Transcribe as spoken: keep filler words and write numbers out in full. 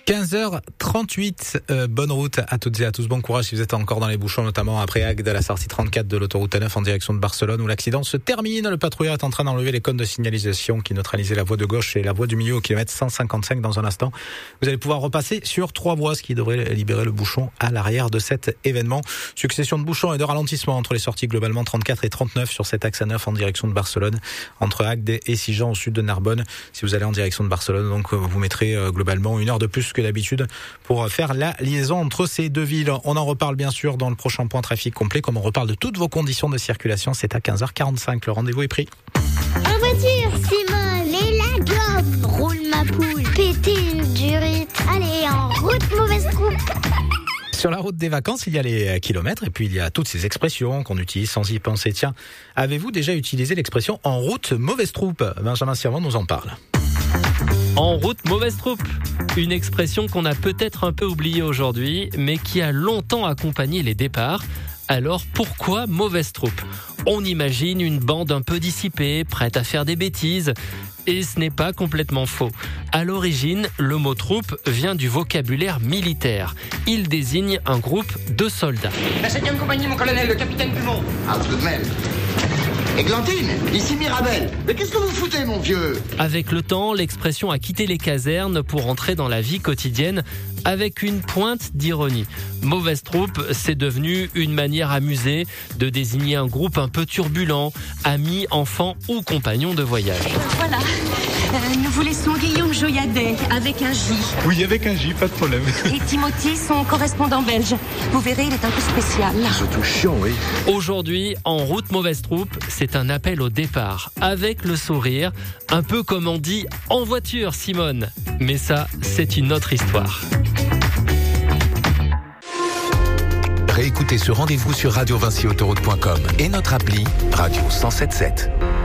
quinze heures trente-huit, euh, bonne route à toutes et à tous, bon courage si vous êtes encore dans les bouchons, notamment après Agde, la sortie trente-quatre de l'autoroute A neuf en direction de Barcelone où l'accident se termine. Le patrouilleur est en train d'enlever les cônes de signalisation qui neutralisaient la voie de gauche et la voie du milieu au kilomètre cent cinquante-cinq. Dans un instant, vous allez pouvoir repasser sur trois voies, ce qui devrait libérer le bouchon à l'arrière de cet événement. Succession de bouchons et de ralentissements entre les sorties globalement trente-quatre et trente-neuf sur cet axe A neuf en direction de Barcelone, entre Agde et Sijan au sud de Narbonne. Si vous allez en direction de Barcelone, donc vous mettrez globalement une heure de plus que d'habitude pour faire la liaison entre ces deux villes. On en reparle bien sûr dans le prochain point trafic complet, comme on reparle de toutes vos conditions de circulation. C'est à quinze heures quarante-cinq, le rendez-vous est pris. En voiture, Simone, et la gomme, roule ma poule, péter une durite, allez en route, mauvaise coupe. Sur la route des vacances, il y a les kilomètres et puis il y a toutes ces expressions qu'on utilise sans y penser. Tiens, avez-vous déjà utilisé l'expression en route mauvaise troupe? Benjamin Servan nous en parle. En route, mauvaise troupe. Une expression qu'on a peut-être un peu oubliée aujourd'hui, mais qui a longtemps accompagné les départs. Alors pourquoi mauvaise troupe? On imagine une bande un peu dissipée, prête à faire des bêtises. Et ce n'est pas complètement faux. À l'origine, le mot troupe vient du vocabulaire militaire. Il désigne un groupe de soldats. La septième compagnie, mon colonel, le capitaine Dumont. Ah, tout de même. Églantine, ici Mirabel. Mais qu'est-ce que vous foutez, mon vieux? Avec le temps, l'expression a quitté les casernes pour entrer dans la vie quotidienne avec une pointe d'ironie. Mauvaise troupe, c'est devenu une manière amusée de désigner un groupe un peu turbulent, amis, enfants ou compagnons de voyage. Voilà, euh, nous vous laissons Guillaume Joyadet avec un J. Oui, avec un J, pas de problème. Et Timothy, son correspondant belge. Vous verrez, il est un peu spécial. Surtout chiant, oui. Aujourd'hui, en route mauvaise troupe, c'est un appel au départ, avec le sourire, un peu comme on dit en voiture, Simone. Mais ça, c'est une autre histoire. Réécoutez ce rendez-vous sur radio vinci autoroute point com et notre appli Radio cent soixante-dix-sept.